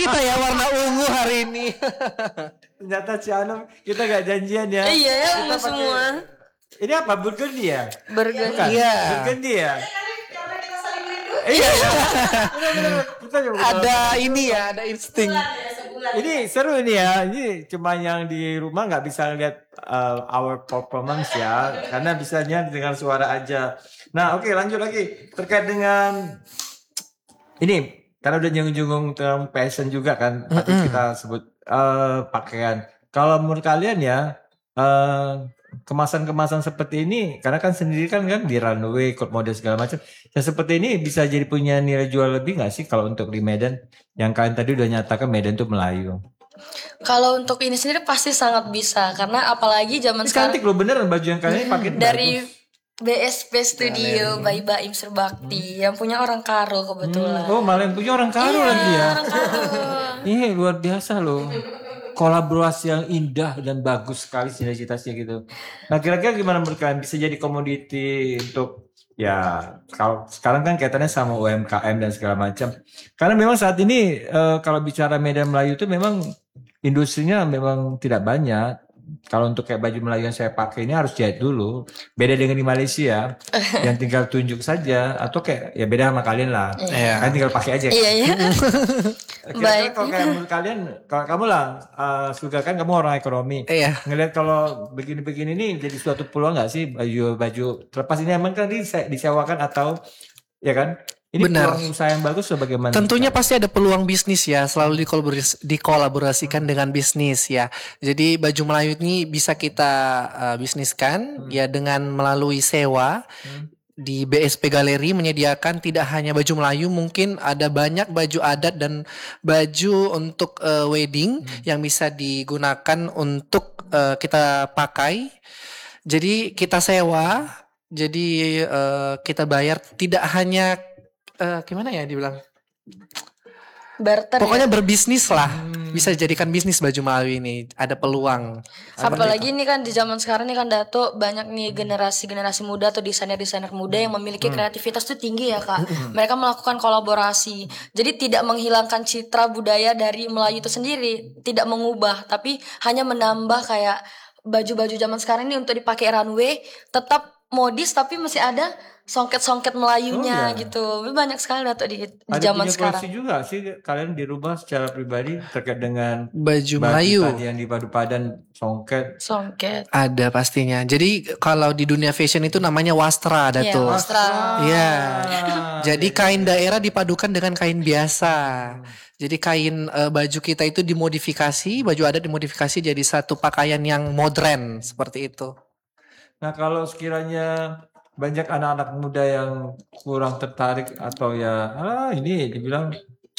kita ya warna ungu hari ini. Ternyata si Anum kita gak janjian ya. Iya ya, Kita pakai- semua. Ini apa? Burgundy ya? Burgundy. Bukan? Iya. Burgundy ya? Karena kita saling rindu. Iya ya. Benar-benar. Kita juga Ada ini ya, ada insting. Sebulan. Ini seru ini ya. Ini cuma yang di rumah nggak bisa lihat our performance ya, karena bisanya dengan suara aja. Nah, oke, lanjut lagi terkait dengan ini. Karena udah nyinggung tentang passion juga kan, tadi kita sebut pakaian. Kalau menurut kalian ya, kemasan-kemasan seperti ini, karena kan sendiri kan di runway, code model segala macam, yang seperti ini bisa jadi punya nilai jual lebih nggak sih kalau untuk di Medan? Yang kalian tadi udah nyatakan Medan tuh Melayu. Kalau untuk ini sendiri pasti sangat bisa, karena apalagi zaman Ini sekarang cantik loh beneran baju yang kalian pakai dari bagus. BSP Studio by Baim Serbakti yang punya orang Karo kebetulan. Oh malah yang punya orang Karo lagi ya. Orang Karo. Ini luar biasa loh. Kolaborasi yang indah dan bagus sekali sinergitasnya gitu. Nah kira-kira gimana menurut kalian bisa jadi komoditi untuk ya kalau sekarang kan kaitannya sama UMKM dan segala macam. Karena memang saat ini kalau bicara Medan Melayu itu memang industrinya memang tidak banyak. Kalau untuk kayak baju Melayu yang saya pakai ini harus jahit dulu. Beda dengan di Malaysia yang tinggal tunjuk saja atau kayak ya beda sama kalian lah. Kan tinggal pakai aja. Iya ya. Kira-kira Baik. kalau kayak menurut kalian, kalau kamu lah, Suga kan kamu orang ekonomi. Iya. Ngelihat kalau begini-begini nih jadi suatu peluang nggak sih baju terlepas ini emang kan disewakan atau ya kan? Ini Benar. peluang usaha yang bagus atau bagaimana? Tentunya pasti ada peluang bisnis ya, selalu dikolaborasikan dengan bisnis ya. Jadi baju Melayu ini bisa kita bisniskan ya dengan melalui sewa. Di BSP Galeri menyediakan tidak hanya baju Melayu, mungkin ada banyak baju adat dan baju untuk wedding yang bisa digunakan untuk kita pakai. Jadi kita sewa, jadi kita bayar tidak hanya gimana ya dibilang? Barter. Pokoknya ya. berbisnis lah. Bisa dijadikan bisnis baju Melayu ini. Ada peluang. Apalagi ini kan di zaman sekarang nih kan Dato banyak nih generasi muda atau desainer-desainer muda yang memiliki kreativitas tuh tinggi ya Kak. Mereka melakukan kolaborasi. Jadi tidak menghilangkan citra budaya dari Melayu itu sendiri, tidak mengubah, tapi hanya menambah kayak baju-baju zaman sekarang ini untuk dipakai runway tetap modis tapi masih ada songket-songket Melayunya gitu. Banyak sekali Dato di ada zaman punya sekarang. koleksi juga sih kalian di rumah secara pribadi terkait dengan Baju Melayu. tadi yang di padu-padan songket. Songket. Ada pastinya. Jadi kalau di dunia fashion itu namanya wastra ada Iya, tuh. wastra. Iya. Jadi kain daerah dipadukan dengan kain biasa. Jadi kain baju kita itu dimodifikasi, baju adat dimodifikasi jadi satu pakaian yang modern seperti itu. Nah kalau sekiranya banyak anak-anak muda yang kurang tertarik atau ya ini dibilang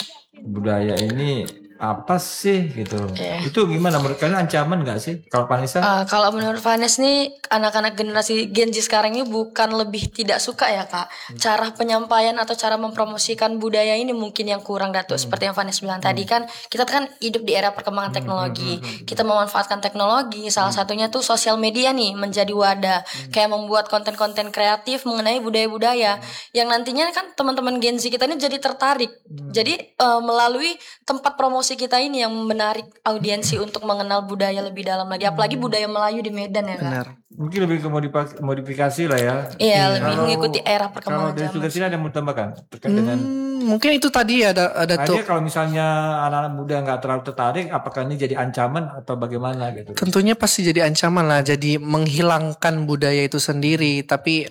budaya ini apa sih gitu. Itu gimana menurut kalian ancaman nggak sih kalau Vanessa? Kalau menurut Vanes nih anak-anak generasi Gen Z sekarang ini bukan lebih tidak suka ya Kak. Cara penyampaian atau cara mempromosikan budaya ini mungkin yang kurang Datuk. Seperti yang Vanes bilang tadi kan kita kan hidup di era perkembangan teknologi. Kita memanfaatkan teknologi. Salah satunya tuh sosial media nih menjadi wadah. Kayak membuat konten-konten kreatif mengenai budaya-budaya yang nantinya kan teman-teman Gen Z kita ini jadi tertarik. Jadi melalui tempat promosi kita ini yang menarik audiensi untuk mengenal budaya lebih dalam lagi, apalagi budaya Melayu di Medan ya Kak. Benar. Mungkin lebih ke modifikasi lah ya. Iya, lebih mengikuti era perkembangan Kalau dari zaman. Suga sini ada yang mau tambahkan terkait dengan Mungkin itu tadi ada tuh. Akhirnya kalau misalnya anak-anak muda nggak terlalu tertarik, apakah ini jadi ancaman atau bagaimana gitu? Tentunya pasti jadi ancaman lah, jadi menghilangkan budaya itu sendiri. Tapi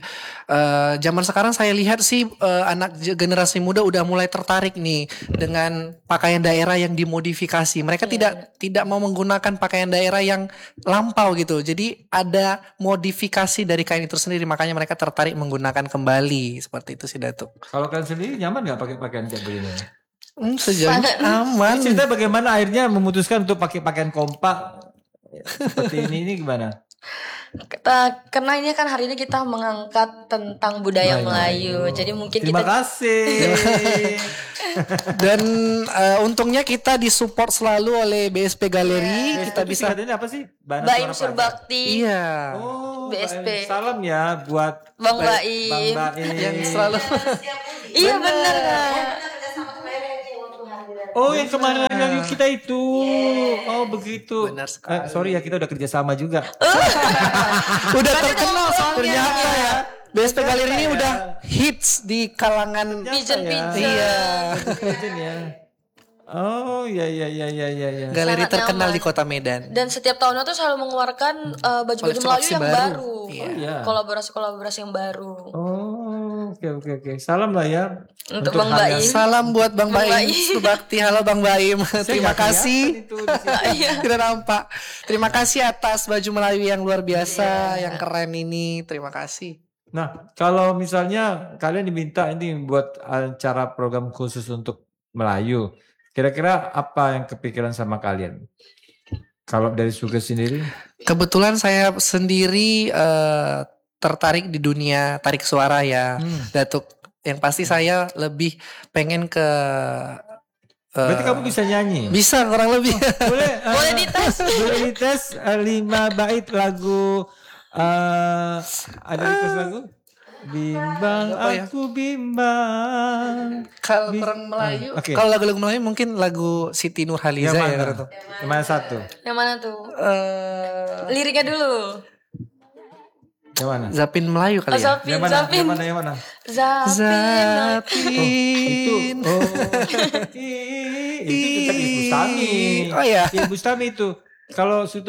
zaman sekarang saya lihat sih anak generasi muda udah mulai tertarik nih dengan pakaian daerah yang dimodifikasi. Mereka tidak mau menggunakan pakaian daerah yang lampau gitu. Jadi ada modifikasi dari kain itu sendiri, makanya mereka tertarik menggunakan kembali seperti itu sih Datuk. Kalau kalian sendiri nyaman nggak pakai pakaian kayak begini? Sejauh ini aman. Ini cerita bagaimana akhirnya memutuskan untuk pakai pakaian kompak seperti ini gimana? Karena ini kan hari ini kita mengangkat tentang budaya Melayu. Jadi mungkin Terima kita kasih. Dan untungnya kita disupport selalu oleh BSP Galeri. Kita Itu bisa. singkatannya apa sih? Baim Surbakti, Iya. Oh, BSP. Salam ya buat Bang Bang Baim. Baim. Yang selalu. Iya benar Kak. Kita kerjasama kemarin untuk hari Oh, yang kemarin yang kita itu. Oh, begitu. Benar sekali. Sorry ya, kita udah kerjasama juga. Udah terkenal soalnya. Ternyata ya. BSP Galeri ini ya. udah hits di kalangan Pigeon pigeon. iya. Pigeon ya. Oh, ya. Galeri Sangat terkenal nyaman. di Kota Medan. Dan setiap tahunnya tuh selalu mengeluarkan baju-baju Koleksi-koleksi Melayu yang baru. baru. Iya. Oh, iya. Kolaborasi-kolaborasi yang baru. Oh, oke. Salam lah ya. Untuk Bang kalian. Baim. Salam buat Bang Bang Baim Baim. Subakti. Halo Bang Baim. Terima nggak kasih. kelihatan itu di situ. Tidak nampak. Terima kasih atas baju Melayu yang luar biasa, yang keren ini. Terima kasih. Nah, kalau misalnya kalian diminta ini buat acara program khusus untuk Melayu, kira-kira apa yang kepikiran sama kalian? Kalau dari Suga sendiri? Kebetulan saya sendiri tertarik di dunia tarik suara ya, Datuk. Yang pasti saya lebih pengen ke Berarti kamu bisa nyanyi? bisa kurang lebih. Boleh? Boleh dites. Boleh dites 5 bait lagu. Ada request lagu? Bimbang Apa ya? aku bimbang. Kalau orang Melayu, Oke. kalau lagu-lagu Melayu mungkin lagu Siti Nurhaliza Yang ya mana? gitu. Yang mana satu? Yang mana tuh? Eh, Liriknya dulu. Yang mana? Zapin Melayu kali ya. Zapin, Yang mana? Zapin. Yang mana? Zapin. Itu. Zapin. Oh. Itu tadi Bustami. Oh ya. Iya, Bustami itu. Kalau sudah